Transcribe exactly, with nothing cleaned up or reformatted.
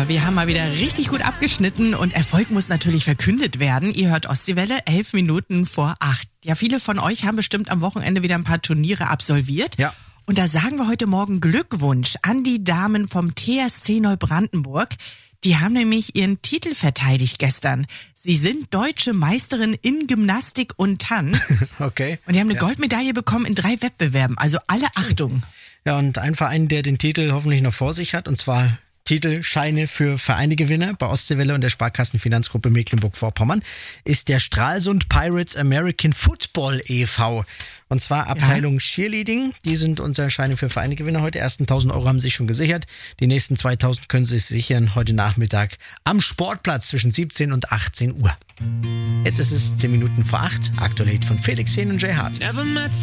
Ja, wir haben mal wieder richtig gut abgeschnitten und Erfolg muss natürlich verkündet werden. Ihr hört Ostseewelle, elf Minuten vor acht. Ja, viele von euch haben bestimmt am Wochenende wieder ein paar Turniere absolviert. Ja. Und da sagen wir heute Morgen Glückwunsch an die Damen vom T S C Neubrandenburg. Die haben nämlich ihren Titel verteidigt gestern. Sie sind deutsche Meisterin in Gymnastik und Tanz. Okay. Und die haben eine ja. Goldmedaille bekommen in drei Wettbewerben. Also alle Achtung. Ja, und ein Verein, der den Titel hoffentlich noch vor sich hat, und zwar Titelscheine für Vereinegewinner bei Ostseewelle und der Sparkassenfinanzgruppe Mecklenburg-Vorpommern, ist der Stralsund Pirates American Football e V. Und zwar Abteilung ja. Cheerleading. Die sind unser Scheine für Vereinegewinner heute. Die ersten tausend Euro haben sie sich schon gesichert. Die nächsten zweitausend können sie sich sichern heute Nachmittag am Sportplatz zwischen siebzehn und achtzehn Uhr. Jetzt ist es zehn Minuten vor acht. Aktuell von Felix Jähn und Jay Hart.